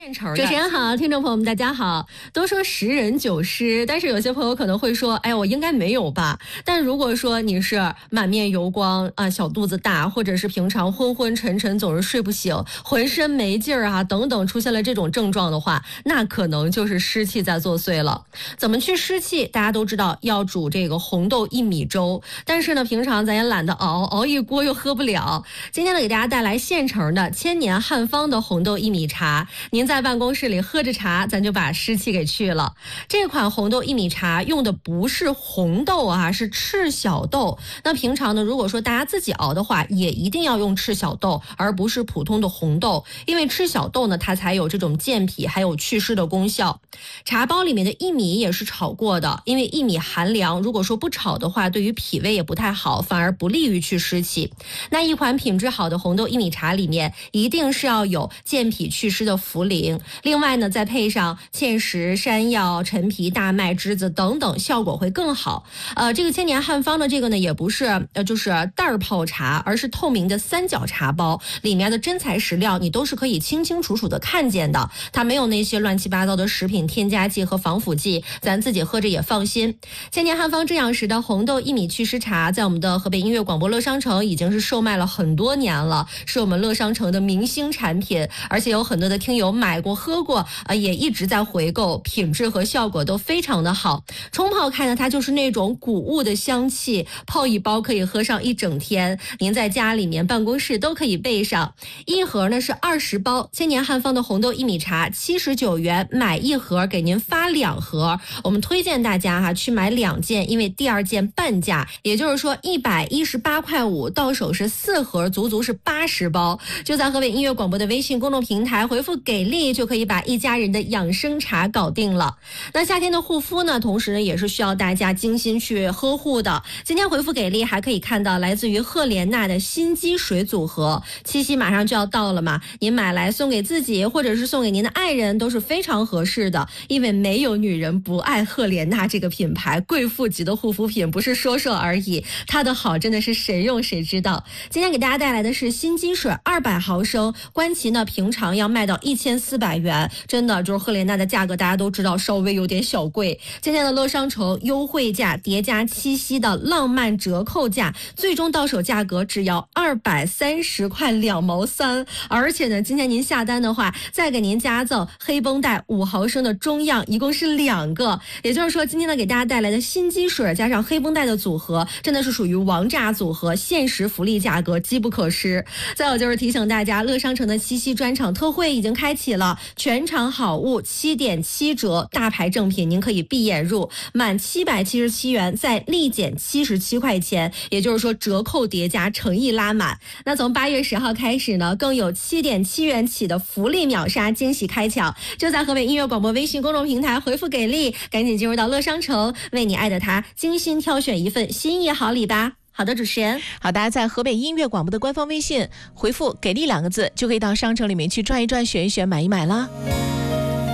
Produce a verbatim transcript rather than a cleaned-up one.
主持人好，听众朋友们大家好。都说十人九失，但是有些朋友可能会说，哎，我应该没有吧。但如果说你是满面油光啊、小肚子大，或者是平常昏昏沉沉总是睡不醒，浑身没劲儿啊等等，出现了这种症状的话，那可能就是湿气在作祟了。怎么去湿气？大家都知道要煮这个红豆薏米粥，但是呢平常咱也懒得熬，熬一锅又喝不了。今天呢给大家带来现成的千年汉方的红豆薏米茶，您在办公室里喝着茶，咱就把湿气给去了。这款红豆薏米茶用的不是红豆啊，是赤小豆。那平常呢，如果说大家自己熬的话，也一定要用赤小豆，而不是普通的红豆，因为赤小豆呢，它才有这种健脾还有祛湿的功效。茶包里面的薏米也是炒过的，因为薏米寒凉，如果说不炒的话，对于脾胃也不太好，反而不利于去湿气。那一款品质好的红豆薏米茶里面，一定是要有健脾祛湿的茯苓。另外呢，再配上芡实、山药、陈皮、大麦、栀子等等，效果会更好。呃，这个千年汉方的这个呢，也不是呃就是袋儿泡茶，而是透明的三角茶包，里面的真材实料你都是可以清清楚楚的看见的，它没有那些乱七八糟的食品添加剂和防腐剂，咱自己喝着也放心。千年汉方制养时的红豆薏米祛湿茶，在我们的河北音乐广播乐商城已经是售卖了很多年了，是我们乐商城的明星产品，而且有很多的听友买过喝过，呃，也一直在回购，品质和效果都非常的好。冲泡开呢，它就是那种谷物的香气，泡一包可以喝上一整天，您在家里面、办公室都可以备上。一盒呢是二十包，千年汉方的红豆薏米茶七十九元，买一盒给您发两盒。我们推荐大家哈去买两件，因为第二件半价，也就是说一百一十八块五，到手是四盒，足足是八十包。就在河北音乐广播的微信公众平台回复给力，就可以把一家人的养生茶搞定了。那夏天的护肤呢，同时呢也是需要大家精心去呵护的。今天回复给力还可以看到来自于赫莲娜的心肌水组合，七夕马上就要到了嘛，您买来送给自己或者是送给您的爱人都是非常合适的，因为没有女人不爱赫莲娜这个品牌，贵妇级的护肤品，不是说说而已，它的好真的是谁用谁知道。今天给大家带来的是心肌水二百毫升，官旗呢平常要卖到一千四百元，真的就是赫莲娜的价格大家都知道稍微有点小贵。今天的乐商城优惠价叠加七夕的浪漫折扣价，最终到手价格只要二百三十块两毛三，而且呢今天您下单的话再给您加赠黑绷带五毫升的中样，一共是两个。也就是说今天呢给大家带来的心肌水加上黑绷带的组合真的是属于王炸组合，限时福利价格，机不可失。再有就是提醒大家，乐商城的七夕专场特惠已经开启了，全场好物七点七折，大牌正品您可以闭眼入，满七百七十七元再立减七十七块钱，也就是说折扣叠加，诚意拉满。那从八月十号开始呢，更有七点七元起的福利秒杀惊喜开抢，就在河北音乐广播微信公众平台回复给力，赶紧进入到乐商城，为你爱的他精心挑选一份心意好礼吧。好的，主持人。 好，大家在河北音乐广播的官方微信回复给力两个字，就可以到商城里面去转一转、选一选、买一买啦。